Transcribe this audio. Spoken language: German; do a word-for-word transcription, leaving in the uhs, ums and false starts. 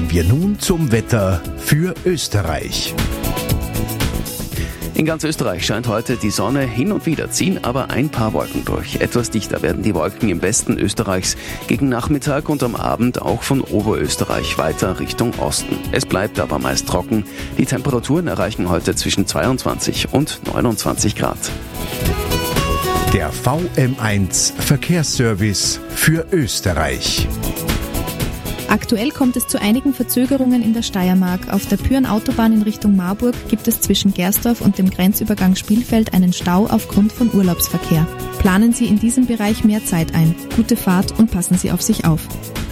Kommen wir nun zum Wetter für Österreich. In ganz Österreich scheint heute die Sonne, hin und wieder ziehen aber ein paar Wolken durch. Etwas dichter werden die Wolken im Westen Österreichs, gegen Nachmittag und am Abend auch von Oberösterreich weiter Richtung Osten. Es bleibt aber meist trocken. Die Temperaturen erreichen heute zwischen zweiundzwanzig und neunundzwanzig Grad. Der V M eins Verkehrsservice für Österreich. Aktuell kommt es zu einigen Verzögerungen in der Steiermark. Auf der Pyhrn-Autobahn in Richtung Marburg gibt es zwischen Gersdorf und dem Grenzübergang Spielfeld einen Stau aufgrund von Urlaubsverkehr. Planen Sie in diesem Bereich mehr Zeit ein. Gute Fahrt und passen Sie auf sich auf.